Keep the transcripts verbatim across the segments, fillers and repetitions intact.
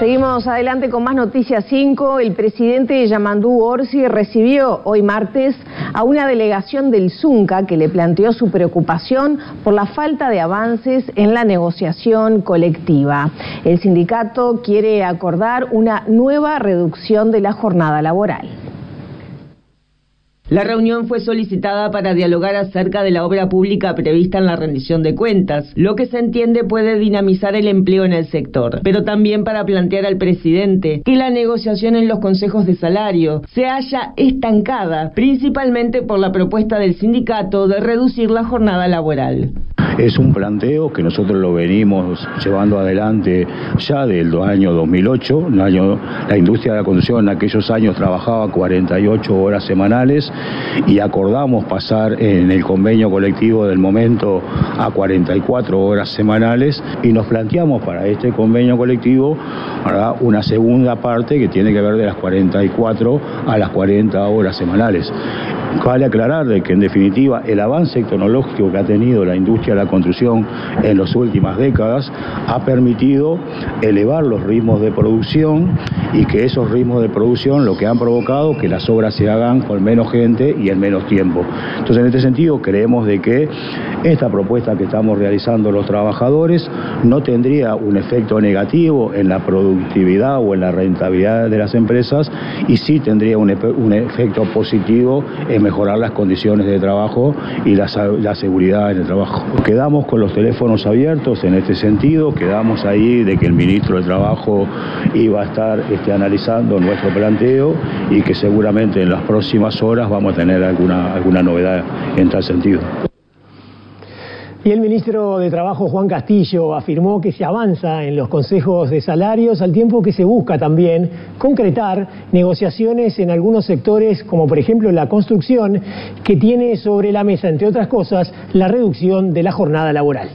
Seguimos adelante con más Noticias cinco. El presidente Yamandú Orsi recibió hoy martes a una delegación del Zunca que le planteó su preocupación por la falta de avances en la negociación colectiva. El sindicato quiere acordar una nueva reducción de la jornada laboral. La reunión fue solicitada para dialogar acerca de la obra pública prevista en la rendición de cuentas, lo que se entiende puede dinamizar el empleo en el sector, pero también para plantear al presidente que la negociación en los consejos de salario se halla estancada, principalmente por la propuesta del sindicato de reducir la jornada laboral. Es un planteo que nosotros lo venimos llevando adelante ya del año dos mil ocho. El año, la industria de la construcción en aquellos años trabajaba cuarenta y ocho horas semanales y acordamos pasar en el convenio colectivo del momento a cuarenta y cuatro horas semanales y nos planteamos para este convenio colectivo, ¿verdad?, una segunda parte que tiene que ver de las cuarenta y cuatro a las cuarenta horas semanales. Vale aclarar de que en definitiva el avance tecnológico que ha tenido la industria de la construcción en las últimas décadas ha permitido elevar los ritmos de producción y que esos ritmos de producción lo que han provocado que las obras se hagan con menos gente y en menos tiempo. Entonces, en este sentido creemos de que esta propuesta que estamos realizando los trabajadores no tendría un efecto negativo en la productividad o en la rentabilidad de las empresas y sí tendría un, un efecto positivo en mejorar las condiciones de trabajo y la, la seguridad en el trabajo. Quedamos con los teléfonos abiertos en este sentido, quedamos ahí de que el ministro de Trabajo iba a estar este, analizando nuestro planteo y que seguramente en las próximas horas vamos a tener alguna, alguna novedad en tal sentido. Y el ministro de Trabajo, Juan Castillo, afirmó que se avanza en los consejos de salarios al tiempo que se busca también concretar negociaciones en algunos sectores, como por ejemplo la construcción, que tiene sobre la mesa, entre otras cosas, la reducción de la jornada laboral.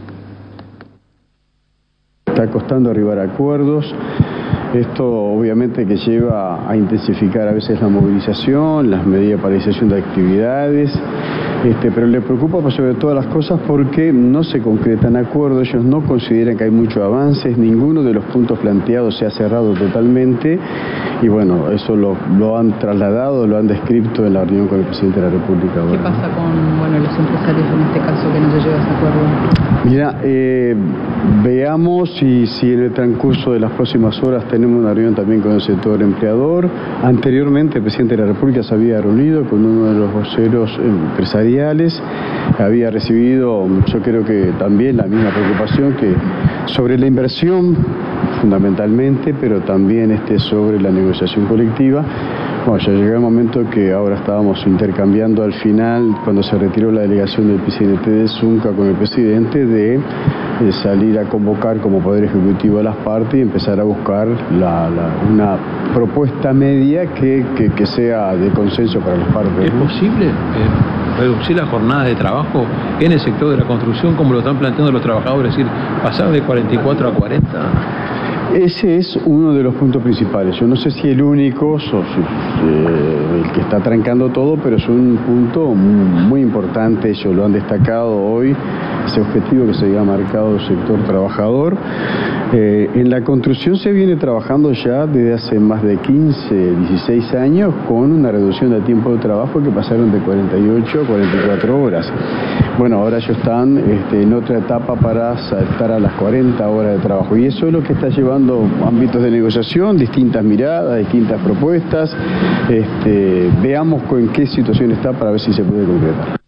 Está costando arribar a acuerdos. Esto obviamente que lleva a intensificar a veces la movilización, las medidas de paralización de actividades, este, pero le preocupa por sobre todas las cosas porque no se concretan acuerdos, ellos no consideran que hay muchos avances, ninguno de los puntos planteados se ha cerrado totalmente y bueno, eso lo, lo han trasladado, lo han descrito en la reunión con el presidente de la República. ¿Qué pasa con bueno, los empresarios en este caso que no se llega a ese acuerdo? Mira, eh, veamos si, si en el transcurso de las próximas horas tenemos una reunión también con el sector empleador. Anteriormente el presidente de la República se había reunido con uno de los voceros empresariales, había recibido, yo creo que también la misma preocupación que sobre la inversión fundamentalmente, pero también este, sobre la negociación colectiva. Bueno, ya llegó el momento que ahora estábamos intercambiando al final, cuando se retiró la delegación del presidente de Zunca con el presidente, de, de salir a convocar como Poder Ejecutivo a las partes y empezar a buscar la, la, una propuesta media que, que, que sea de consenso para las partes. ¿Es posible eh, reducir la jornada de trabajo en el sector de la construcción como lo están planteando los trabajadores? Es decir, pasar de cuarenta y cuatro a cuarenta... Ese es uno de los puntos principales. Yo no sé si el único, o si, eh, el que está trancando todo, pero es un punto muy, muy importante. Ellos lo han destacado hoy, ese objetivo que se había marcado el sector trabajador. Eh, en la construcción se viene trabajando ya desde hace más de quince, dieciséis años con una reducción de tiempo de trabajo que pasaron de cuarenta y ocho a cuarenta y cuatro horas. Bueno, ahora ellos están este, en otra etapa para saltar a las cuarenta horas de trabajo y eso es lo que está llevando ámbitos de negociación, distintas miradas, distintas propuestas. Este, veamos en qué situación está para ver si se puede concretar.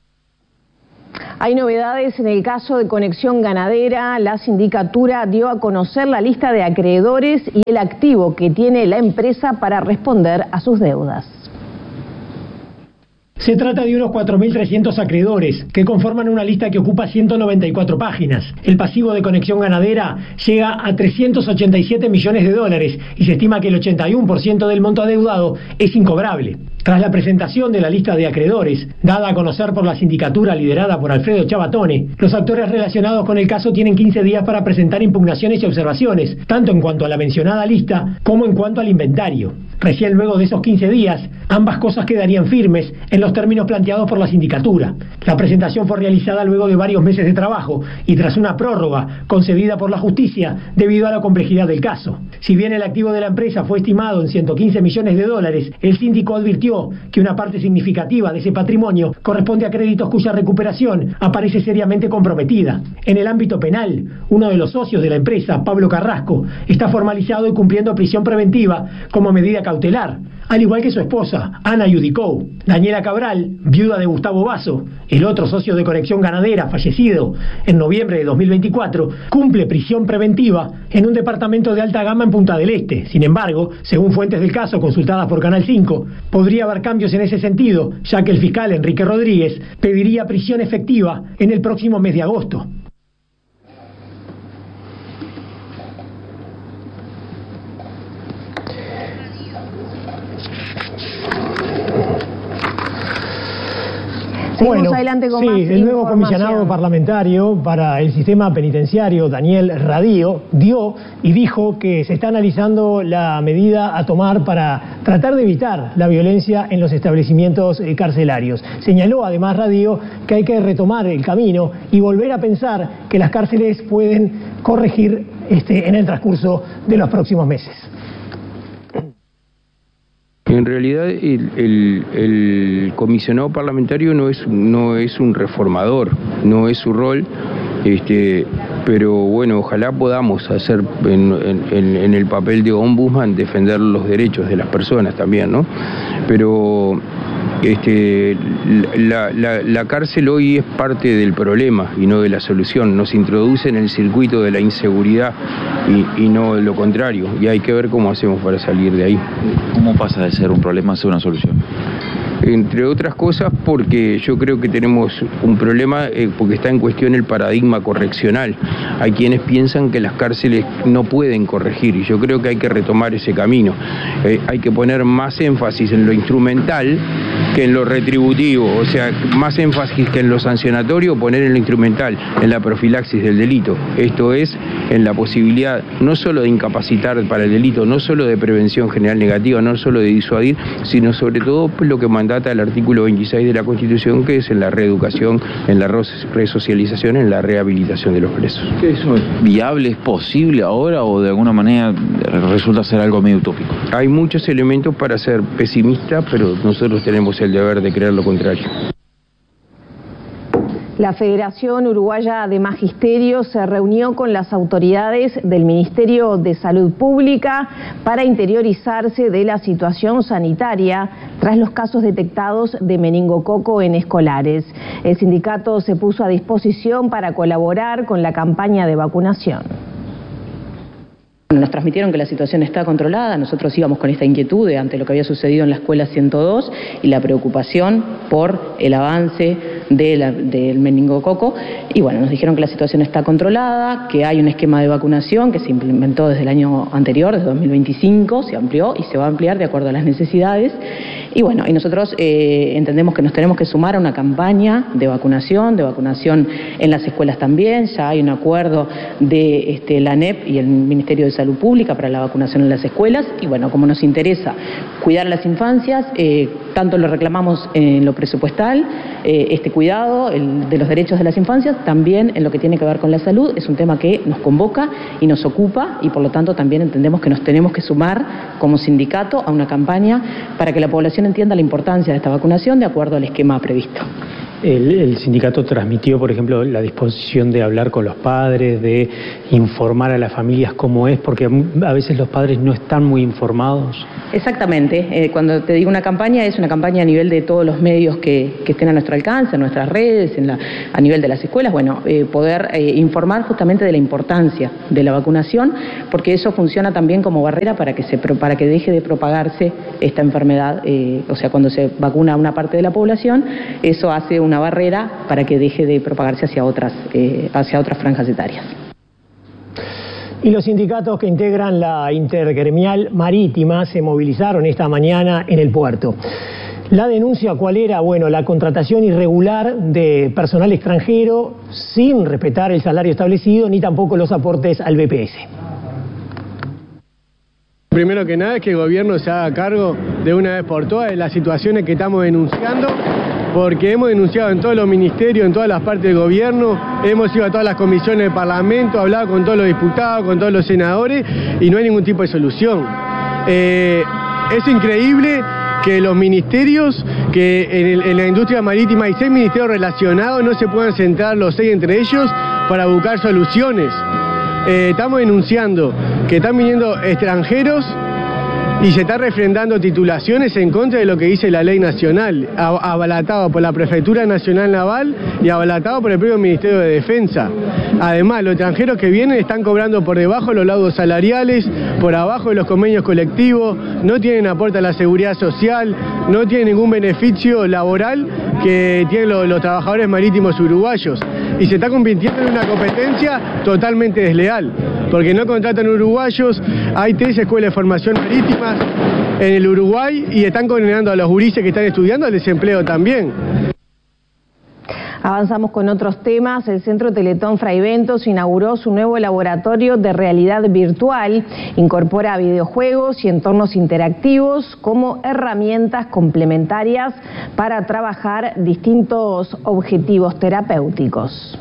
Hay novedades en el caso de Conexión Ganadera. La sindicatura dio a conocer la lista de acreedores y el activo que tiene la empresa para responder a sus deudas. Se trata de unos cuatro mil trescientos acreedores, que conforman una lista que ocupa ciento noventa y cuatro páginas. El pasivo de Conexión Ganadera llega a trescientos ochenta y siete millones de dólares y se estima que el ochenta y uno por ciento del monto adeudado es incobrable. Tras la presentación de la lista de acreedores, dada a conocer por la sindicatura liderada por Alfredo Chavatone, los actores relacionados con el caso tienen quince días para presentar impugnaciones y observaciones, tanto en cuanto a la mencionada lista como en cuanto al inventario. Recién luego de esos quince días, ambas cosas quedarían firmes en los términos planteados por la sindicatura. La presentación fue realizada luego de varios meses de trabajo y tras una prórroga concedida por la justicia debido a la complejidad del caso. Si bien el activo de la empresa fue estimado en ciento quince millones de dólares, el síndico advirtió que una parte significativa de ese patrimonio corresponde a créditos cuya recuperación aparece seriamente comprometida. En el ámbito penal, uno de los socios de la empresa, Pablo Carrasco, está formalizado y cumpliendo prisión preventiva como medida cautelar, al igual que su esposa, Ana Yudicou. Daniela Cabral, viuda de Gustavo Basso, el otro socio de Conexión Ganadera, fallecido en noviembre de dos mil veinticuatro, cumple prisión preventiva en un departamento de alta gama en Punta del Este. Sin embargo, según fuentes del caso consultadas por Canal cinco, podría haber cambios en ese sentido, ya que el fiscal Enrique Rodríguez pediría prisión efectiva en el próximo mes de agosto. Seguimos bueno, adelante con sí, más el nuevo comisionado parlamentario para el sistema penitenciario, Daniel Radío, dio y dijo que se está analizando la medida a tomar para tratar de evitar la violencia en los establecimientos carcelarios. Señaló además Radío que hay que retomar el camino y volver a pensar que las cárceles pueden corregir este, en el transcurso de los próximos meses. En realidad el, el, el comisionado parlamentario no es, no es un reformador, no es su rol, este, pero bueno, ojalá podamos hacer en, en, en el papel de ombudsman defender los derechos de las personas también, ¿no? Pero este, la, la, la cárcel hoy es parte del problema y no de la solución, nos introduce en el circuito de la inseguridad y, y no lo contrario, y hay que ver cómo hacemos para salir de ahí. ¿Cómo pasa de ser un problema a ser una solución? Entre otras cosas porque yo creo que tenemos un problema eh, porque está en cuestión el paradigma correccional. Hay quienes piensan que las cárceles no pueden corregir y yo creo que hay que retomar ese camino. Eh, hay que poner más énfasis en lo instrumental que en lo retributivo, o sea, más énfasis que en lo sancionatorio, poner en lo instrumental, en la profilaxis del delito. Esto es, en la posibilidad no solo de incapacitar para el delito, no solo de prevención general negativa, no solo de disuadir, sino sobre todo pues, lo que mandata el artículo veintiséis de la Constitución, que es en la reeducación, en la resocialización, en la rehabilitación de los presos. ¿Eso es viable, es posible ahora o de alguna manera resulta ser algo medio utópico? Hay muchos elementos para ser pesimista, pero nosotros tenemos el deber de creer lo contrario. La Federación Uruguaya de Magisterio se reunió con las autoridades del Ministerio de Salud Pública para interiorizarse de la situación sanitaria tras los casos detectados de meningococo en escolares. El sindicato se puso a disposición para colaborar con la campaña de vacunación. Nos transmitieron que la situación está controlada, nosotros íbamos con esta inquietud ante lo que había sucedido en la escuela ciento dos y la preocupación por el avance de la, del meningococo, y bueno, nos dijeron que la situación está controlada, que hay un esquema de vacunación que se implementó desde el año anterior, desde dos mil veinticinco, se amplió y se va a ampliar de acuerdo a las necesidades, y bueno, y nosotros eh, entendemos que nos tenemos que sumar a una campaña de vacunación, de vacunación en las escuelas también, ya hay un acuerdo de este, la A N E P y el Ministerio de Salud Pública para la vacunación en las escuelas, y bueno, como nos interesa cuidar a las infancias, eh, tanto lo reclamamos en lo presupuestal, eh, este cuidado el, de los derechos de las infancias, también en lo que tiene que ver con la salud, es un tema que nos convoca y nos ocupa, y por lo tanto también entendemos que nos tenemos que sumar como sindicato a una campaña para que la población entienda la importancia de esta vacunación de acuerdo al esquema previsto. El, el sindicato transmitió, por ejemplo, la disposición de hablar con los padres, de informar a las familias cómo es, porque a veces los padres no están muy informados. Exactamente. Eh, cuando te digo una campaña, es una campaña a nivel de todos los medios que, que estén a nuestro alcance, en nuestras redes, en la, a nivel de las escuelas, bueno, eh, poder eh, informar justamente de la importancia de la vacunación, porque eso funciona también como barrera para que, se, para que deje de propagarse esta enfermedad. Eh, o sea, cuando se vacuna a una parte de la población, eso hace un una barrera para que deje de propagarse hacia otras, eh, hacia otras franjas etarias. Y los sindicatos que integran la intergremial marítima se movilizaron esta mañana en el puerto. La denuncia, ¿cuál era? Bueno, la contratación irregular de personal extranjero sin respetar el salario establecido ni tampoco los aportes al B P S. Primero que nada es que el gobierno se haga cargo de una vez por todas de las situaciones que estamos denunciando, porque hemos denunciado en todos los ministerios, en todas las partes del gobierno, hemos ido a todas las comisiones del Parlamento, hablado con todos los diputados, con todos los senadores, y no hay ningún tipo de solución. Eh, es increíble que los ministerios, que en, el, en la industria marítima hay seis ministerios relacionados, no se puedan sentar los seis entre ellos para buscar soluciones. Eh, estamos denunciando que están viniendo extranjeros y se está refrendando titulaciones en contra de lo que dice la ley nacional, abalatado por la Prefectura Nacional Naval y abalatado por el propio Ministerio de Defensa. Además, los extranjeros que vienen están cobrando por debajo de los laudos salariales, por abajo de los convenios colectivos, no tienen aporte a la seguridad social, no tienen ningún beneficio laboral que tienen los, los trabajadores marítimos uruguayos. Y se está convirtiendo en una competencia totalmente desleal, porque no contratan uruguayos. Hay tres escuelas de formación marítimas en el Uruguay y están condenando a los gurises que están estudiando al desempleo también. Avanzamos con otros temas. El Centro Teletón Fray Bentos inauguró su nuevo laboratorio de realidad virtual. Incorpora videojuegos y entornos interactivos como herramientas complementarias para trabajar distintos objetivos terapéuticos.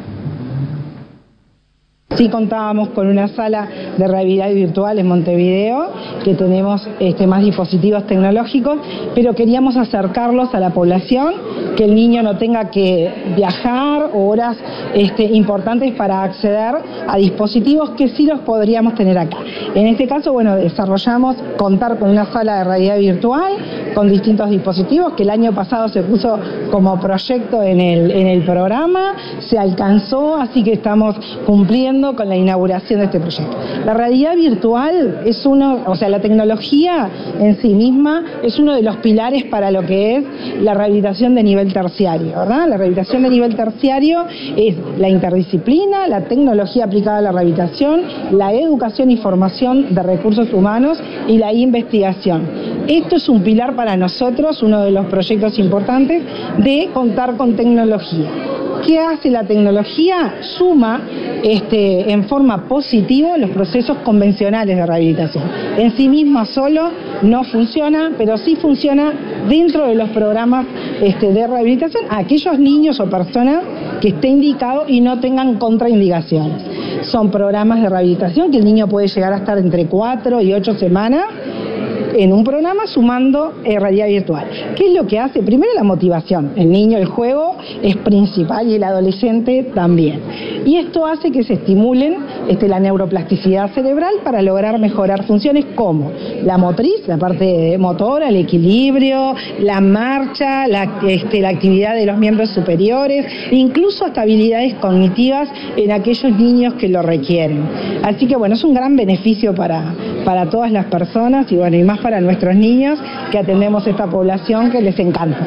Sí contábamos con una sala de realidad virtual en Montevideo, que tenemos este, más dispositivos tecnológicos, pero queríamos acercarlos a la población, que el niño no tenga que viajar horas este, importantes para acceder a dispositivos que sí los podríamos tener acá. En este caso, bueno, desarrollamos contar con una sala de realidad virtual, con distintos dispositivos, que el año pasado se puso como proyecto en el, en el programa, se alcanzó, así que estamos cumpliendo con la inauguración de este proyecto. La realidad virtual es uno, o sea, la tecnología en sí misma es uno de los pilares para lo que es la rehabilitación de nivel terciario, ¿verdad? La rehabilitación de nivel terciario es la interdisciplina, la tecnología aplicada a la rehabilitación, la educación y formación de recursos humanos y la investigación. Esto es un pilar para nosotros, uno de los proyectos importantes de contar con tecnología. ¿Qué hace la tecnología? Suma este, en forma positiva los procesos convencionales de rehabilitación. En sí misma solo no funciona, pero sí funciona dentro de los programas este, de rehabilitación a aquellos niños o personas que esté indicado y no tengan contraindicaciones. Son programas de rehabilitación que el niño puede llegar a estar entre cuatro y ocho semanas en un programa sumando eh, realidad virtual. ¿Qué es lo que hace? Primero la motivación. El niño, el juego es principal y el adolescente también. Y esto hace que se estimulen este, la neuroplasticidad cerebral para lograr mejorar funciones como la motriz, la parte motora, el equilibrio, la marcha, la, este, la actividad de los miembros superiores, incluso hasta habilidades cognitivas en aquellos niños que lo requieren. Así que bueno, es un gran beneficio para, para todas las personas y bueno, y más para nuestros niños que atendemos esta población que les encanta.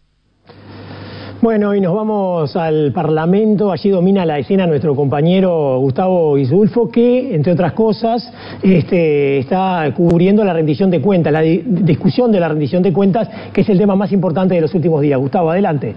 Bueno, y nos vamos al Parlamento. Allí domina la escena nuestro compañero Gustavo Isulfo, que, entre otras cosas, este, está cubriendo la rendición de cuentas, la di discusión de la rendición de cuentas, que es el tema más importante de los últimos días. Gustavo, adelante.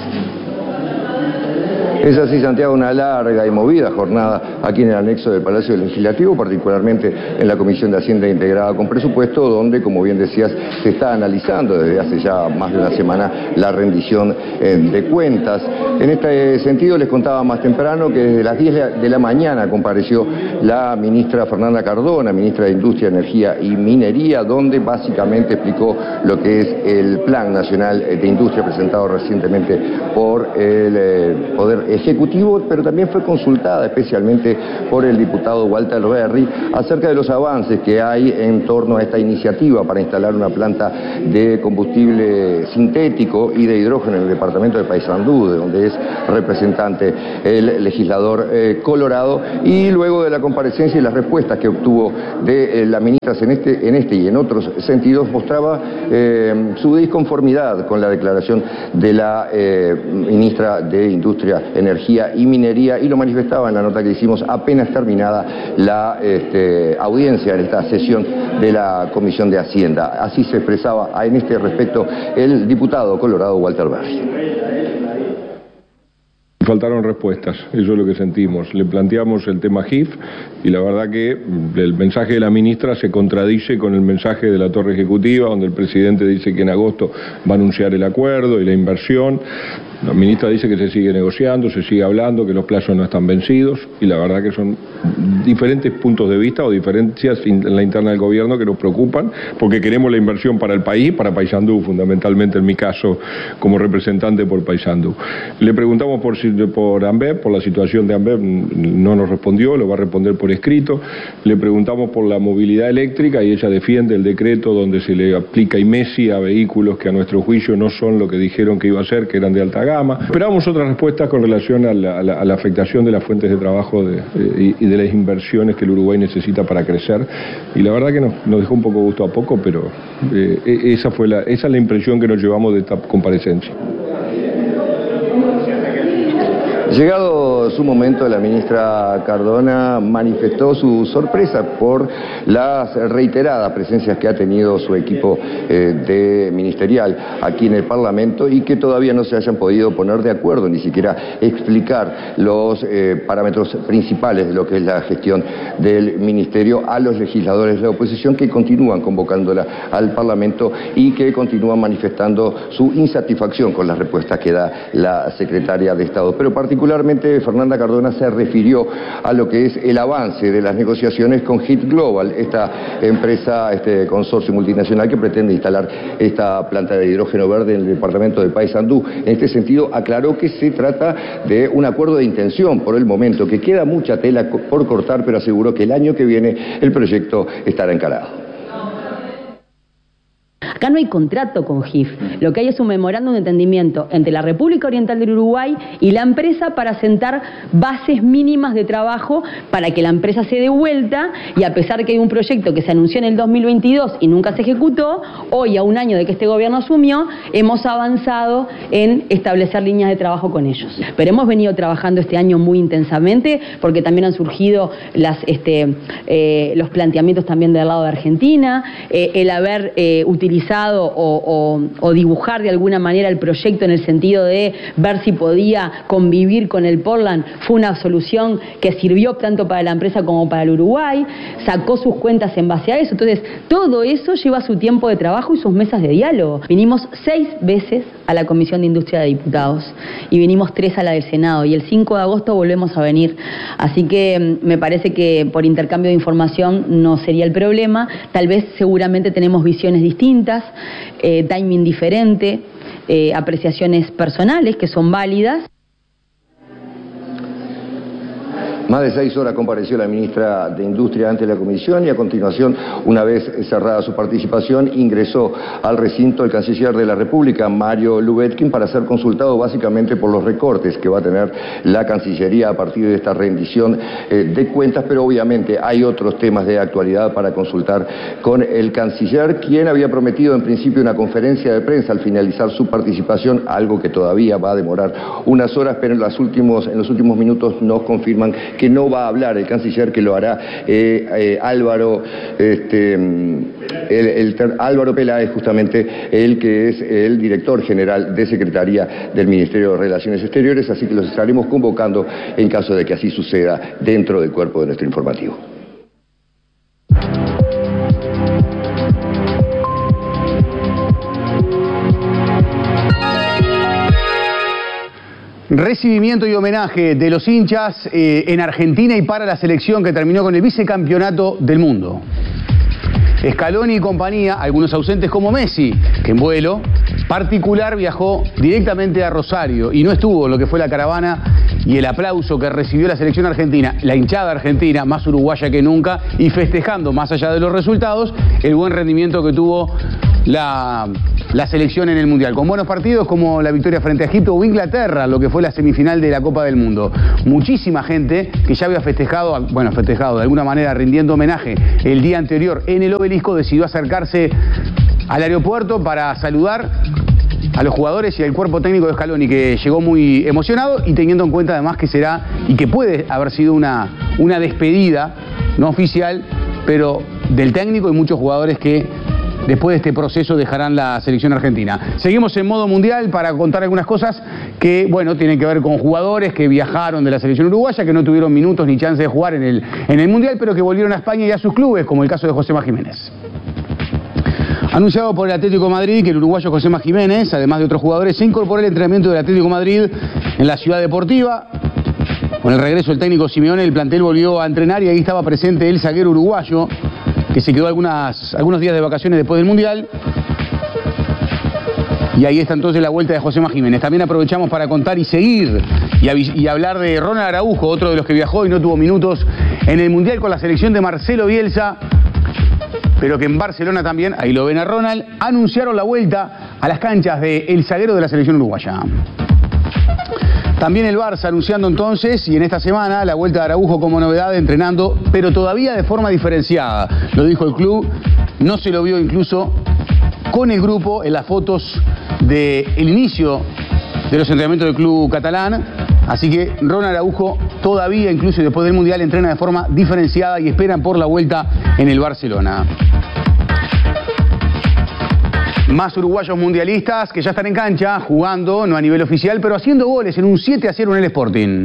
Es así, Santiago, una larga y movida jornada aquí en el anexo del Palacio Legislativo, particularmente en la Comisión de Hacienda Integrada con Presupuesto, donde, como bien decías, se está analizando desde hace ya más de una semana la rendición eh, de cuentas. En este sentido, les contaba más temprano que desde las diez de la mañana compareció la ministra Fernanda Cardona, ministra de Industria, Energía y Minería, donde básicamente explicó lo que es el Plan Nacional de Industria presentado recientemente por el eh, Poder Ejecutivo, pero también fue consultada especialmente por el diputado Walter Berry acerca de los avances que hay en torno a esta iniciativa para instalar una planta de combustible sintético y de hidrógeno en el departamento de Paysandú, de donde es representante el legislador eh, colorado, y luego de la comparecencia y las respuestas que obtuvo de eh, la ministra en este, en este y en otros sentidos, mostraba eh, su disconformidad con la declaración de la eh, ministra de Industria, energía y minería, y lo manifestaba en la nota que hicimos apenas terminada la este, audiencia en esta sesión de la Comisión de Hacienda. Así se expresaba en este respecto el diputado colorado Walter Berry. Faltaron respuestas, eso es lo que sentimos. Le planteamos el tema G I F y la verdad que el mensaje de la ministra se contradice con el mensaje de la Torre Ejecutiva, donde el presidente dice que en agosto va a anunciar el acuerdo y la inversión. La ministra dice que se sigue negociando, se sigue hablando, que los plazos no están vencidos, y la verdad que son diferentes puntos de vista o diferencias en la interna del gobierno que nos preocupan, porque queremos la inversión para el país, para Paysandú, fundamentalmente en mi caso como representante por Paysandú. Le preguntamos por, por ANBEP, por la situación de ANBEP, no nos respondió, lo va a responder por escrito. Le preguntamos por la movilidad eléctrica y ella defiende el decreto donde se le aplica IMESI a vehículos que a nuestro juicio no son lo que dijeron que iba a ser, que eran de alta gama. Esperábamos otras respuestas con relación a la, a la, a la afectación de las fuentes de trabajo de, eh, y, y de las inversiones que el Uruguay necesita para crecer, y la verdad que nos, nos dejó un poco gusto a poco, pero eh, esa, fue la, esa es la impresión que nos llevamos de esta comparecencia. Llegado su momento, la ministra Cardona manifestó su sorpresa por las reiteradas presencias que ha tenido su equipo eh, de ministerial aquí en el Parlamento y que todavía no se hayan podido poner de acuerdo, ni siquiera explicar los eh, parámetros principales de lo que es la gestión del ministerio a los legisladores de la oposición, que continúan convocándola al Parlamento y que continúan manifestando su insatisfacción con las respuestas que da la secretaria de Estado. Pero particularmente Particularmente, Fernanda Cardona se refirió a lo que es el avance de las negociaciones con H I T Global, esta empresa, este consorcio multinacional que pretende instalar esta planta de hidrógeno verde en el departamento de Paysandú. En este sentido, aclaró que se trata de un acuerdo de intención por el momento, que queda mucha tela por cortar, pero aseguró que el año que viene el proyecto estará encarado. Acá no hay contrato con G I F, lo que hay es un memorándum de entendimiento entre la República Oriental del Uruguay y la empresa para sentar bases mínimas de trabajo para que la empresa se dé vuelta, y a pesar que hay un proyecto que se anunció en el dos mil veintidós y nunca se ejecutó, hoy a un año de que este gobierno asumió, hemos avanzado en establecer líneas de trabajo con ellos. Pero hemos venido trabajando este año muy intensamente porque también han surgido las, este, eh, los planteamientos también del lado de Argentina, eh, el haber eh, utilizado O, o, o dibujar de alguna manera el proyecto en el sentido de ver si podía convivir con el Portland, fue una solución que sirvió tanto para la empresa como para el Uruguay, sacó sus cuentas en base a eso. Entonces, todo eso lleva su tiempo de trabajo y sus mesas de diálogo. Vinimos seis veces a la Comisión de Industria de Diputados y vinimos tres a la del Senado, y el cinco de agosto volvemos a venir. Así que me parece que por intercambio de información no sería el problema. Tal vez seguramente tenemos visiones distintas, Eh, timing diferente, eh, apreciaciones personales que son válidas. Más de seis horas compareció la ministra de Industria ante la comisión y a continuación, una vez cerrada su participación, ingresó al recinto el canciller de la República, Mario Lubetkin, para ser consultado básicamente por los recortes que va a tener la Cancillería a partir de esta rendición eh, de cuentas, pero obviamente hay otros temas de actualidad para consultar con el canciller, quien había prometido en principio una conferencia de prensa al finalizar su participación, algo que todavía va a demorar unas horas, pero en, las últimos, en los últimos minutos nos confirman que no va a hablar el canciller, que lo hará eh, eh, Álvaro, este, el, el, Álvaro Peláez, justamente el que es el director general de Secretaría del Ministerio de Relaciones Exteriores, así que los estaremos convocando en caso de que así suceda dentro del cuerpo de nuestro informativo. Recibimiento y homenaje de los hinchas eh, en Argentina y para la selección que terminó con el vicecampeonato del mundo. Scaloni y compañía, algunos ausentes como Messi, que en vuelo particular viajó directamente a Rosario y no estuvo en lo que fue la caravana y el aplauso que recibió la selección argentina, la hinchada argentina, más uruguaya que nunca, y festejando, más allá de los resultados, el buen rendimiento que tuvo la, la selección en el Mundial, con buenos partidos como la victoria frente a Egipto o Inglaterra, lo que fue la semifinal de la Copa del Mundo. Muchísima gente que ya había festejado, bueno, festejado de alguna manera, rindiendo homenaje el día anterior en el Obelisco, decidió acercarse al aeropuerto para saludar a los jugadores y al cuerpo técnico de Scaloni, que llegó muy emocionado y teniendo en cuenta además que será y que puede haber sido una, una despedida no oficial, pero del técnico y muchos jugadores que después de este proceso dejarán la selección argentina. Seguimos en modo mundial para contar algunas cosas que, bueno, tienen que ver con jugadores que viajaron de la selección uruguaya, que no tuvieron minutos ni chance de jugar en el, en el mundial, pero que volvieron a España y a sus clubes, como el caso de Josema Jiménez. Anunciado por el Atlético de Madrid que el uruguayo Josema Jiménez, además de otros jugadores, se incorporó al entrenamiento del Atlético de Madrid en la Ciudad Deportiva. Con el regreso del técnico Simeone, el plantel volvió a entrenar y ahí estaba presente el zaguero uruguayo, que se quedó algunas, algunos días de vacaciones después del Mundial. Y ahí está entonces la vuelta de Josema Jiménez. También aprovechamos para contar y seguir y, y hablar de Ronald Araujo, otro de los que viajó y no tuvo minutos en el Mundial con la selección de Marcelo Bielsa, pero que en Barcelona también, ahí lo ven a Ronald, anunciaron la vuelta a las canchas del zaguero de la selección uruguaya. También el Barça anunciando entonces, y en esta semana, la vuelta de Araujo como novedad, entrenando, pero todavía de forma diferenciada. Lo dijo el club, no se lo vio incluso con el grupo en las fotos del inicio de los entrenamientos del club catalán. Así que Ronald Araujo todavía, incluso después del Mundial, entrena de forma diferenciada y esperan por la vuelta en el Barcelona. Más uruguayos mundialistas que ya están en cancha, jugando, no a nivel oficial, pero haciendo goles en un siete a cero en el Sporting.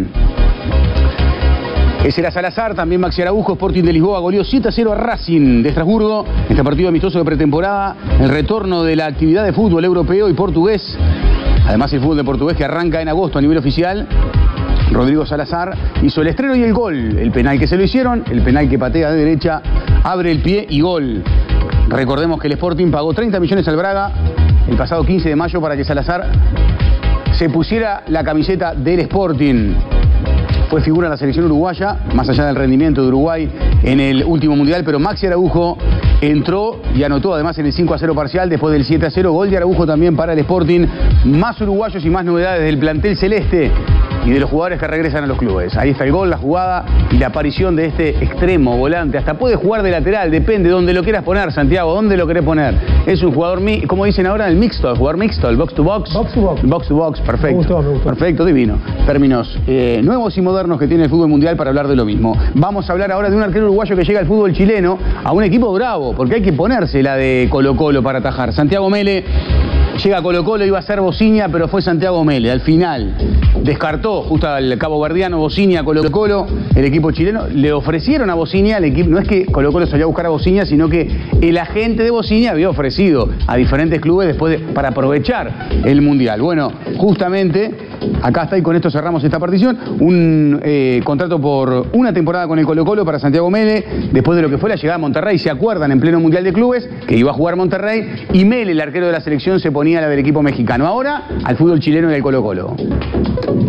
Ese era Salazar, también Maxi Araujo. Sporting de Lisboa goleó siete a cero a Racing de Estrasburgo. Este partido amistoso de pretemporada, el retorno de la actividad de fútbol europeo y portugués. Además el fútbol de portugués que arranca en agosto a nivel oficial. Rodrigo Salazar hizo el estreno y el gol. El penal que se lo hicieron, el penal que patea de derecha, abre el pie y gol. Recordemos que el Sporting pagó treinta millones al Braga el pasado quince de mayo para que Salazar se pusiera la camiseta del Sporting. Fue figura de la selección uruguaya, más allá del rendimiento de Uruguay en el último mundial, pero Maxi Araujo entró y anotó además en el cinco a cero parcial después del siete a cero. Gol de Araujo también para el Sporting. Más uruguayos y más novedades del plantel celeste y de los jugadores que regresan a los clubes. Ahí está el gol, la jugada y la aparición de este extremo volante. Hasta puede jugar de lateral, depende de donde lo quieras poner, Santiago, dónde lo querés poner. Es un jugador, como dicen ahora, el mixto, el jugador mixto, el box to box. Box to box. Box to box, perfecto. Me gustó, me gustó. Perfecto, divino. Términos eh, nuevos y modernos que tiene el fútbol mundial para hablar de lo mismo. Vamos a hablar ahora de un arquero uruguayo que llega al fútbol chileno, a un equipo bravo, porque hay que ponerse la de Colo Colo para atajar. Santiago Mele llega a Colo Colo, iba a ser Bociña, pero fue Santiago Mele. Al final descartó justo al caboverdiano Bociña a Colo Colo, el equipo chileno. Le ofrecieron a Bociña, el equipo, no es que Colo Colo salió a buscar a Bociña, sino que el agente de Bociña había ofrecido a diferentes clubes después de, para aprovechar el Mundial. Bueno, justamente acá está y con esto cerramos esta partición. Un eh, contrato por una temporada con el Colo Colo para Santiago Mele, después de lo que fue la llegada a Monterrey. ¿Se acuerdan? En pleno Mundial de Clubes, que iba a jugar Monterrey, y Mele, el arquero de la selección, se ponía a la del equipo mexicano. Ahora, al fútbol chileno y al Colo Colo.